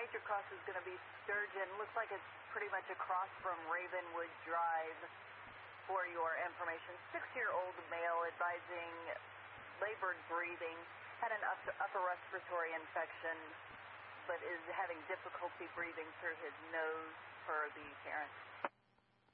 major cross is going to be Sturgeon. Looks like it's pretty much across from Ravenwood Drive for your information. 6-year-old male advising labored breathing, had an upper respiratory infection, but is having difficulty breathing through his nose per the parent.